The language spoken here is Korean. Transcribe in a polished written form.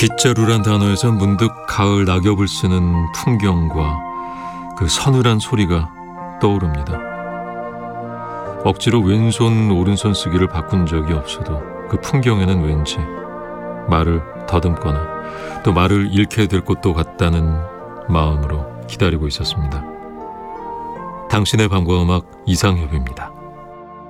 빗자루란 단어에서 문득 가을 낙엽을 쓰는 풍경과 그 서늘한 소리가 떠오릅니다. 억지로 왼손 오른손 쓰기를 바꾼 적이 없어도 그 풍경에는 왠지 말을 더듬거나 또 말을 잃게 될 것도 같다는 마음으로 기다리고 있었습니다. 당신의 밤과 음악 이상협입니다.